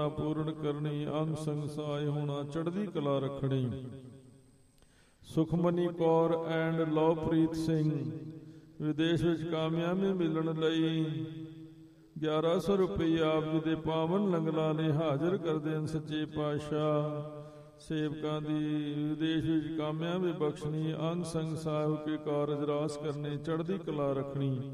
ਪੂਰਨ ਕਰਨੀ, ਅੰਗ ਸੰਗ ਸਹਾਇ ਹੋਣਾ, ਚੜ੍ਹਦੀ ਕਲਾ ਰੱਖਣੀ। ਸੁਖਮਨੀ ਕੌਰ ਐਂਡ ਲਵਪ੍ਰੀਤ ਸਿੰਘ ਵਿਦੇਸ਼ ਵਿੱਚ ਕਾਮਯਾਬੀ ਮਿਲਣ ਲਈ 1100 ਰੁਪਏ ਆਪ ਜੀ ਦੇ ਪਾਵਨ ਲੰਗਰਾਂ ਨੇ ਹਾਜ਼ਰ ਕਰਦੇ ਹਨ। ਸੱਚੇ ਪਾਤਸ਼ਾਹ ਸੇਵਕਾਂ ਦੀ ਵਿਦੇਸ਼ ਵਿੱਚ ਕਾਮਯਾਬੀ ਬਖਸ਼ਣੀ, ਅੰਗ ਸੰਗ ਸਾਹਿਬ ਕੇ ਕਾਰਜ ਰਾਸ ਕਰਨੇ, ਚੜ੍ਹਦੀ ਕਲਾ ਰੱਖਣੀ।